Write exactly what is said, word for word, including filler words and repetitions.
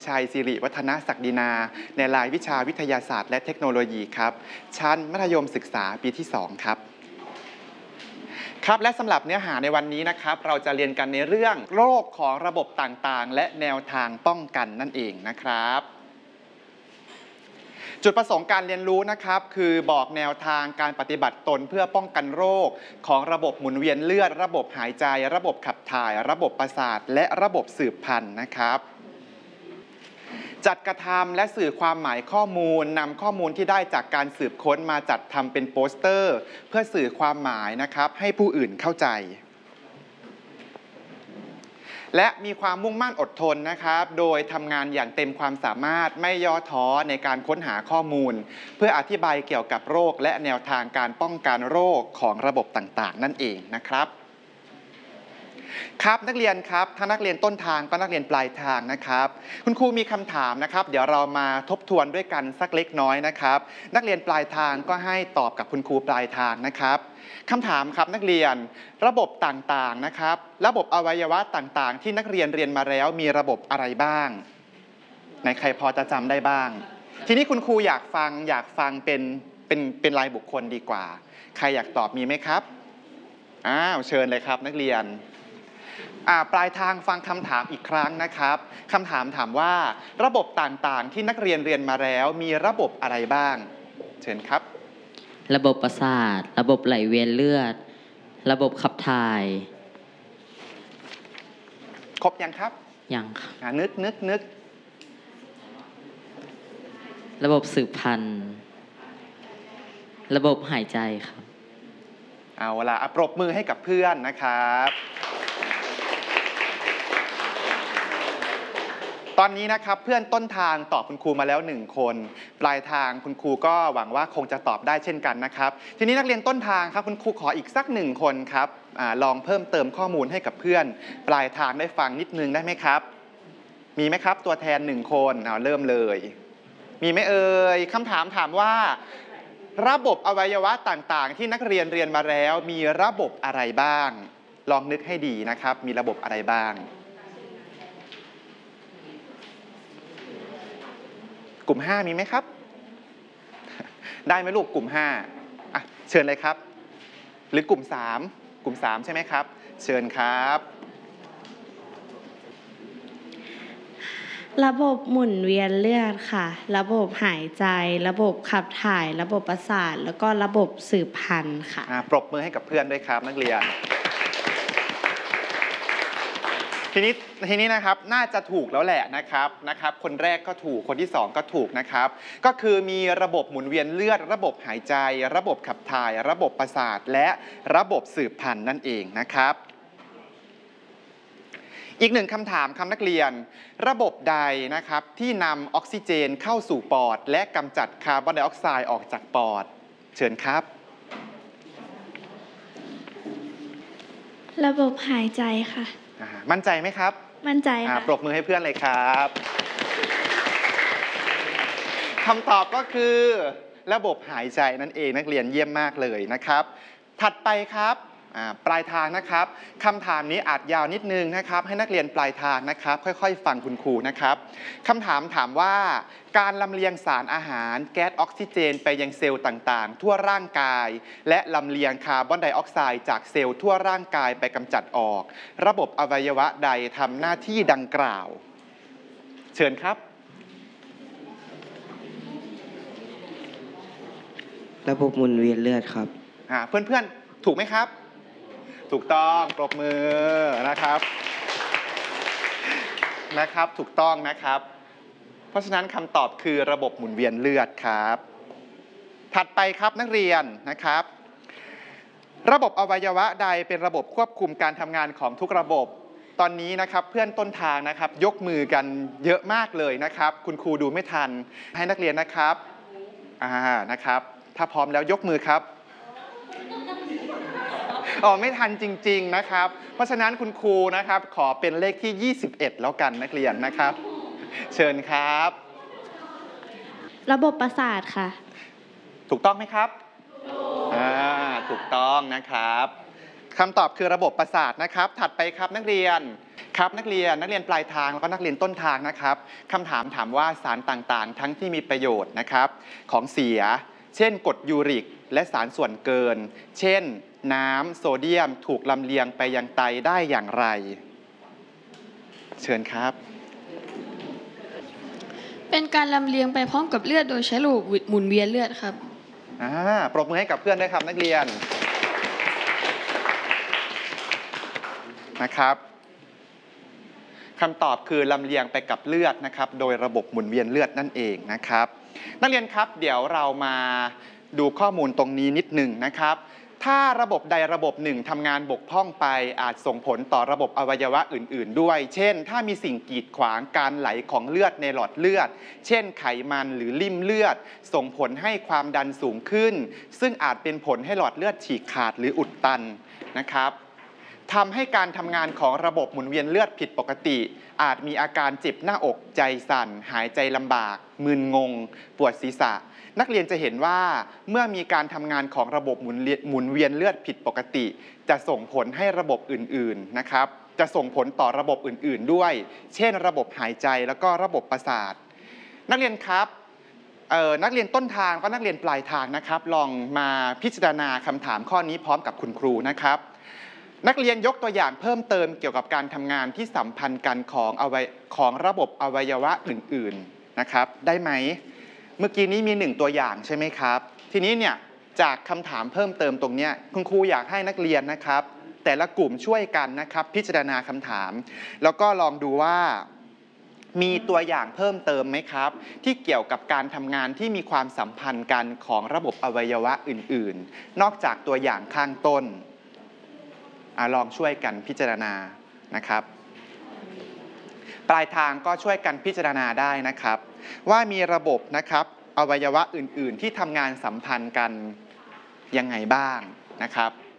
ชัยสิริวัฒนศักดินาในรายวิชาวิทยาศาสตร์และเทคโนโลยีครับชั้นมัธยมศึกษาปีที่สองครับครับและสำหรับเนื้อหาในวันนี้นะครับเราจะเรียนกันในเรื่องโรคของระบบต่างๆและแนวทางป้องกันนั่นเองนะครับจุดประสงค์การเรียนรู้นะครับคือบอกแนวทางการปฏิบัติตนเพื่อป้องกันโรคของระบบหมุนเวียนเลือดระบบหายใจระบบขับถ่ายระบบประสาทและระบบสืบพันธุ์นะครับจัดกระทำและสื่อความหมายข้อมูลนำข้อมูลที่ได้จากการสืบค้นมาจัดทำเป็นโปสเตอร์เพื่อสื่อความหมายนะครับให้ผู้อื่นเข้าใจและมีความมุ่งมั่นอดทนนะครับโดยทำงานอย่างเต็มความสามารถไม่ย่อท้อในการค้นหาข้อมูลเพื่ออธิบายเกี่ยวกับโรคและแนวทางการป้องกันโรคของระบบต่างๆนั่นเองนะครับครับนักเรียนครับทั้งนักเรียนต้นทางก็นักเรียนปลายทางนะครับคุณครูมีคำถามนะครับเดี๋ยวเรามาทบทวนด้วยกันสักเล็กน้อยนะครับนักเรียนปลายทางก็ให้ตอบกับคุณครูปลายทางนะครับคำถามครับนักเรียนระบบต่างๆนะครับระบบอวัยวะต่างๆที่นักเรียนเรียนมาแล้วมีระบบอะไรบ้างไหนใครพอจะจำได้บ้างทีนี้คุณครูอยากฟังอยากฟังเป็นเป็นเป็นรายบุคคลดีกว่าใครอยากตอบมีไหมครับอ้าวเชิญเลยครับนักเรียนปลายทางฟังคำถามอีกครั้งนะครับคำถามถามว่าระบบต่างๆที่นักเรียนเรียนมาแล้วมีระบบอะไรบ้างเชิญครับระบบประสาทระบบไหลเวียนเลือดระบบขับถ่ายครบยังครับยังครับนึกนึกนึกระบบสืบพันธุ์ระบบหายใจครับเอาล่ะปรบมือให้กับเพื่อนนะครับตอนนี้นะครับเพื่อนต้นทางตอบคุณครูมาแล้วหนึ่งคนปลายทางคุณครูก็หวังว่าคงจะตอบได้เช่นกันนะครับทีนี้นักเรียนต้นทางครับคุณครูขออีกสักหนึ่งคนครับอลองเพิ่มเติมข้อมูลให้กับเพื่อนปลายทางได้ฟังนิดนึงได้ไหมครับมีไหมครับตัวแทนหนึ่งคนเอาเริ่มเลยมีไหมเอ่ยคำถามถามว่าระบบอวัยวะต่างๆที่นักเรียนเรียนมาแล้วมีระบบอะไรบ้างลองนึกให้ดีนะครับมีระบบอะไรบ้างกลุ่มห้ามีไหมครับได้ไหมลูกกลุ่มห้าอ่ะเชิญเลยครับหรือกลุ่มสามกลุ่มสามใช่ไหมครับเชิญครับระบบหมุนเวียนเลือดค่ะระบบหายใจระบบขับถ่ายระบบประสาทแล้วก็ระบบสืบพันธุ์ค่ะปรบมือให้กับเพื่อนด้วยครับนักเรียนทีนี้ทีนี้นะครับน่าจะถูกแล้วแหละนะครับนะครับคนแรกก็ถูกคนที่สองก็ถูกนะครับก็คือมีระบบหมุนเวียนเลือดระบบหายใจระบบขับถ่ายระบบประสาทและระบบสืบพันธุ์นั่นเองนะครับอีกหนึ่งคำถามคำนักเรียนระบบใดนะครับที่นำออกซิเจนเข้าสู่ปอดและกำจัดคาร์บอนไดออกไซด์ออกจากปอดเชิญครับระบบหายใจค่ะมั่นใจไหมครับมั่นใจค่ะปรบมือให้เพื่อนเลยครับคำตอบก็คือระบบหายใจนั่นเองนักเรียนเยี่ยมมากเลยนะครับถัดไปครับปลายทางนะครับคำถามนี้อาจยาวนิดนึงนะครับให้นักเรียนปลายทางนะครับค่อยๆฟังคุณครูนะครับคำถามถามว่าการลำเลียงสารอาหารแก๊สออกซิเจนไปยังเซลล์ต่างๆทั่วร่างกายและลำเลียงคาร์บอนไดออกไซด์จากเซลล์ทั่วร่างกายไปกำจัดออกระบบอวัยวะใดทำหน้าที่ดังกล่าวเชิญครับระบบหมุนเวียนเลือดครับเพื่อนๆถูกไหมครับถูกต้องปรบมือนะครับนะครับถูกต้องนะครับเพราะฉะนั้นคำตอบคือระบบหมุนเวียนเลือดครับถัดไปครับนักเรียนนะครับระบบอวัยวะใดเป็นระบบควบคุมการทำงานของทุกระบบตอนนี้นะครับเพื่อนต้นทางนะครับยกมือกันเยอะมากเลยนะครับคุณครูดูไม่ทันให้นักเรียนนะครับอ่านะครับถ้าพร้อมแล้วยกมือครับอ๋อไม่ทันจริงๆนะครับเพราะฉะนั้นคุณครูนะครับขอเป็นเลขที่ยี่สิบเอ็ดแล้วกันนักเรียนนะครับเชิญครับระบบประสาทค่ะถูกต้องไหมครับอ่าถูกต้องนะครับคำตอบคือระบบประสาทนะครับถัดไปครับนักเรียนครับนักเรียนนักเรียนปลายทางแล้วก็นักเรียนต้นทางนะครับคำถามถามว่าสารต่างๆ ทั้งที่มีประโยชน์นะครับของเสียเช่นกรดยูริกและสารส่วนเกินเช่นน้ำโซเดียมถูกลำเลียงไปยังไตได้อย่างไรเชิญครับเป็นการลำเลียงไปพร้อมกับเลือดโดยใช้ระบบหมุนเวียนเลือดครับอ่าปรบมือให้กับเพื่อนด้วยครับนักเรียนนะครับคำตอบคือลำเลียงไปกับเลือดนะครับโดยระบบหมุนเวียนเลือดนั่นเองนะครับนักเรียนครับเดี๋ยวเรามาดูข้อมูลตรงนี้นิดหนึ่งนะครับถ้าระบบใดระบบหนึ่งทำงานบกพร่องไปอาจส่งผลต่อระบบอวัยวะอื่นๆด้วยเช่นถ้ามีสิ่งกีดขวางการไหลของเลือดในหลอดเลือดเช่นไขมันหรือลิ่มเลือดส่งผลให้ความดันสูงขึ้นซึ่งอาจเป็นผลให้หลอดเลือดฉีกขาดหรืออุดตันนะครับทำให้การทำงานของระบบหมุนเวียนเลือดผิดปกติอาจมีอาการเจ็บหน้าอกใจสั่นหายใจลำบากมึนงงปวดศีรษะนักเรียนจะเห็นว่าเมื่อมีการทำงานของระบบหมุนหมุนเวียนเลือดผิดปกติจะส่งผลให้ระบบอื่นๆนะครับจะส่งผลต่อระบบอื่นๆด้วยเช่นระบบหายใจแล้วก็ระบบประสาทนักเรียนครับนักเรียนต้นทางก็นักเรียนปลายทางนะครับลองมาพิจารณาคำถามข้อนี้พร้อมกับคุณครูนะครับนักเรียนยกตัวอย่างเพิ่มเติมเกี่ยวกับการทำงานที่สัมพันธ์กันของอวัยของระบบอวัยวะอื่นๆนะครับได้ไหมเมื่อกี้นี้มีหนึ่งตัวอย่างใช่ไหมครับทีนี้เนี่ยจากคำถามเพิ่มเติมตรงนี้คุณครูอยากให้นักเรียนนะครับแต่ละกลุ่มช่วยกันนะครับพิจารณาคำถามแล้วก็ลองดูว่ามีตัวอย่างเพิ่มเติมไหมครับที่เกี่ยวกับการทำงานที่มีความสัมพันธ์กันของระบบอวัยวะอื่นๆนอกจากตัวอย่างข้างต้นลองช่วยกันพิจารณานะครับปลายทางก็ช่วยกันพิจารณาได้นะครับว่ามีระบบนะครับอวัยวะอื่นๆที่ทำงานสัมพันธ์กันยังไงบ้างนะครับ